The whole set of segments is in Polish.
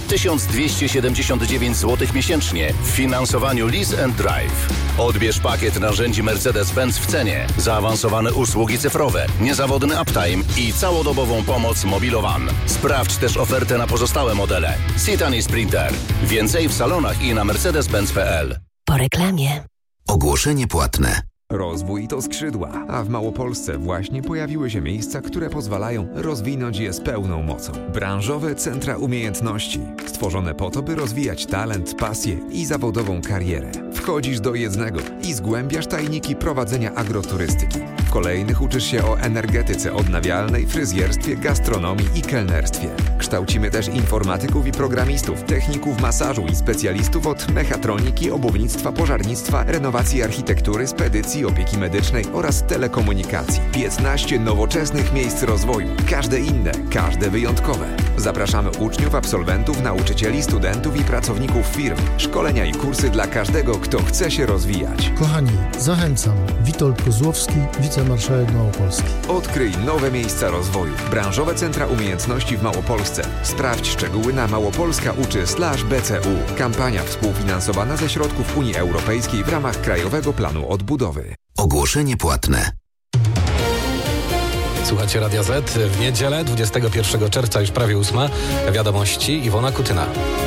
1279 zł miesięcznie w finansowaniu Lease and Drive. Odbierz pakiet narzędzi Mercedes-Benz w cenie, zaawansowane usługi cyfrowe, niezawodny uptime i całodobową pomoc Mobilowan. Sprawdź też ofertę na pozostałe modele. Citan i Sprinter. Więcej w salonach i na mercedes-benz.pl. Po reklamie. Ogłoszenie płatne. Rozwój to skrzydła, a w Małopolsce właśnie pojawiły się miejsca, które pozwalają rozwinąć je z pełną mocą. Branżowe centra umiejętności, stworzone po to, by rozwijać talent, pasję i zawodową karierę. Wchodzisz do jednego i zgłębiasz tajniki prowadzenia agroturystyki. W kolejnych uczysz się o energetyce odnawialnej, fryzjerstwie, gastronomii i kelnerstwie. Kształcimy też informatyków i programistów, techników masażu i specjalistów od mechatroniki, obuwnictwa, pożarnictwa, renowacji architektury, spedycji, opieki medycznej oraz telekomunikacji. 15 nowoczesnych miejsc rozwoju. Każde inne, każde wyjątkowe. Zapraszamy uczniów, absolwentów, nauczycieli, studentów i pracowników firm. Szkolenia i kursy dla każdego, kto chce się rozwijać. Kochani, zachęcam. Witold Kozłowski, wicemarszałek Małopolski. Odkryj nowe miejsca rozwoju. Branżowe centra umiejętności w Małopolsce. Sprawdź szczegóły na małopolska.uczy/BCU. Kampania współfinansowana ze środków Unii Europejskiej w ramach Krajowego Planu Odbudowy. Ogłoszenie płatne. Słuchacie Radia Z w niedzielę 21 czerwca, już prawie 8. Wiadomości, Iwona Kutyna.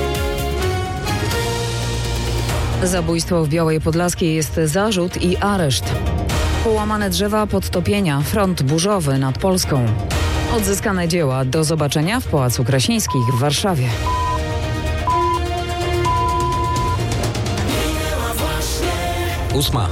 Zabójstwo w Białej Podlaskiej jest zarzut i areszt. Połamane drzewa podtopienia, front burzowy nad Polską. Odzyskane dzieła do zobaczenia w Pałacu Kraśnickich w Warszawie. Ósma.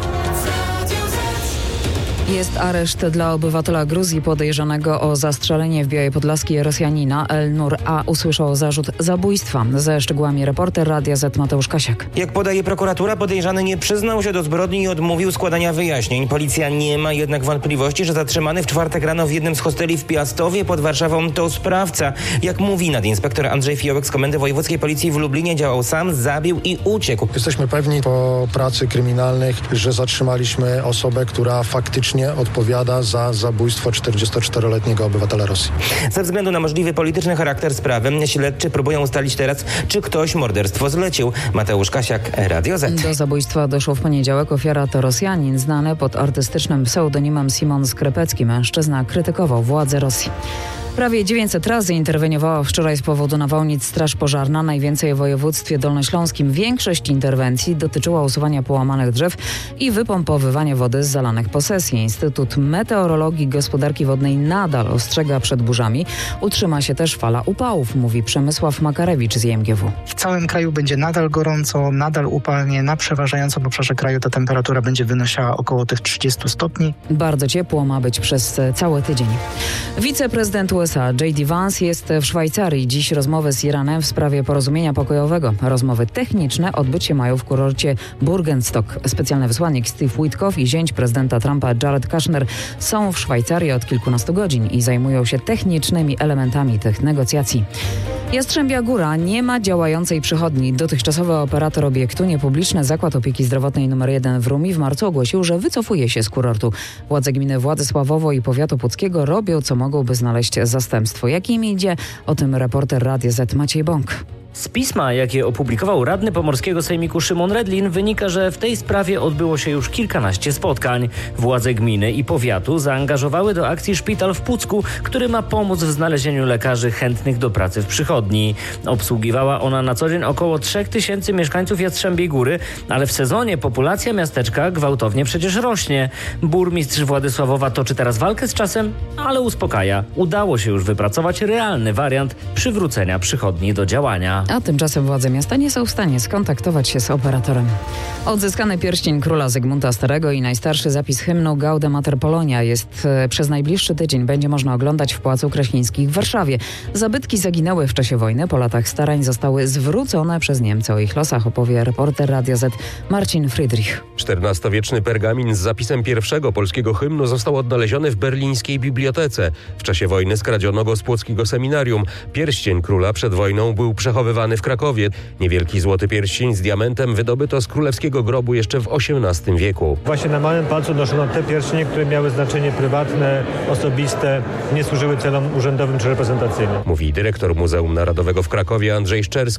Jest areszt dla obywatela Gruzji podejrzanego o zastrzelenie w Białej Podlaskiej Rosjanina. El-Nur A. usłyszał zarzut zabójstwa. Ze szczegółami reporter Radia Z Mateusz Kasiak. Jak podaje prokuratura, podejrzany nie przyznał się do zbrodni i odmówił składania wyjaśnień. Policja nie ma jednak wątpliwości, że zatrzymany w czwartek rano w jednym z hosteli w Piastowie pod Warszawą to sprawca. Jak mówi nadinspektor Andrzej Fiołek z Komendy Wojewódzkiej Policji w Lublinie, działał sam, zabił i uciekł. Jesteśmy pewni po pracy kryminalnych, że zatrzymaliśmy osobę, która faktycznie odpowiada za zabójstwo 44-letniego obywatela Rosji. Ze względu na możliwy polityczny charakter sprawy śledczy próbują ustalić teraz, czy ktoś morderstwo zlecił. Mateusz Kasiak, Radio Z. Do zabójstwa doszło w poniedziałek. Ofiara to Rosjanin znany pod artystycznym pseudonimem Simon Skrypecki. Mężczyzna krytykował władze Rosji. Prawie 900 razy interweniowała wczoraj z powodu nawałnic Straż Pożarna, najwięcej w województwie dolnośląskim. Większość interwencji dotyczyła usuwania połamanych drzew i wypompowywania wody z zalanych posesji. Instytut Meteorologii i Gospodarki Wodnej nadal ostrzega przed burzami. Utrzyma się też fala upałów, mówi Przemysław Makarewicz z IMGW. W całym kraju będzie nadal gorąco, nadal upalnie. Na przeważającym obszarze kraju ta temperatura będzie wynosiła około tych 30 stopni. Bardzo ciepło ma być przez cały tydzień. Wiceprezydent USA J.D. Vance jest w Szwajcarii. Dziś rozmowy z Iranem w sprawie porozumienia pokojowego. Rozmowy techniczne odbyć się mają w kurorcie Burgenstock. Specjalny wysłannik Steve Witkoff i zięć prezydenta Trumpa Jared Kushner są w Szwajcarii od kilkunastu godzin i zajmują się technicznymi elementami tych negocjacji. Jastrzębia Góra nie ma działającej przychodni. Dotychczasowy operator obiektu, niepubliczny Zakład Opieki Zdrowotnej nr 1 w Rumi w marcu ogłosił, że wycofuje się z kurortu. Władze gminy Władysławowo i powiatu puckiego robią co mogą, by znaleźć zastępstwo. Jak im idzie? O tym reporter Radia Z Maciej Bąk. Z pisma, jakie opublikował radny pomorskiego sejmiku Szymon Redlin, wynika, że w tej sprawie odbyło się już kilkanaście spotkań. Władze gminy i powiatu zaangażowały do akcji szpital w Pucku, który ma pomóc w znalezieniu lekarzy chętnych do pracy w przychodni. Obsługiwała ona na co dzień około 3000 mieszkańców Jastrzębiej Góry, ale w sezonie populacja miasteczka gwałtownie przecież rośnie. Burmistrz Władysławowa toczy teraz walkę z czasem, ale uspokaja. Udało się już wypracować realny wariant przywrócenia przychodni do działania. A tymczasem władze miasta nie są w stanie skontaktować się z operatorem. Odzyskany pierścień króla Zygmunta Starego i najstarszy zapis hymnu Gaude Mater Polonia przez najbliższy tydzień będzie można oglądać w Pałacu Kraśnickich w Warszawie. Zabytki zaginęły w czasie wojny. Po latach starań zostały zwrócone przez Niemcy. O ich losach opowie reporter Radia Z Marcin Friedrich. XIV-wieczny pergamin z zapisem pierwszego polskiego hymnu został odnaleziony w berlińskiej bibliotece. W czasie wojny skradziono go z płockiego seminarium. Pierścień króla przed wojną był przechowywany w Krakowie. Niewielki złoty pierścień z diamentem wydobyto z królewskiego grobu jeszcze w XVIII wieku. Właśnie na małym palcu noszono te pierścienie, które miały znaczenie prywatne, osobiste, nie służyły celom urzędowym czy reprezentacyjnym. Mówi dyrektor Muzeum Narodowego w Krakowie Andrzej Szczerski.